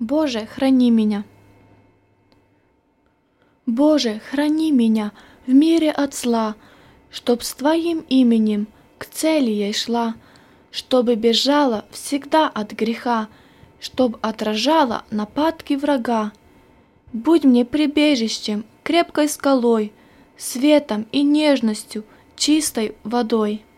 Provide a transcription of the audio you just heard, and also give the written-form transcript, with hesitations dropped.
Боже, храни меня. Боже, храни меня в мире от зла, чтоб с Твоим именем к цели я шла, чтобы бежала всегда от греха, чтоб отражала нападки врага. Будь мне прибежищем, крепкой скалой, светом и нежностью, чистой водой.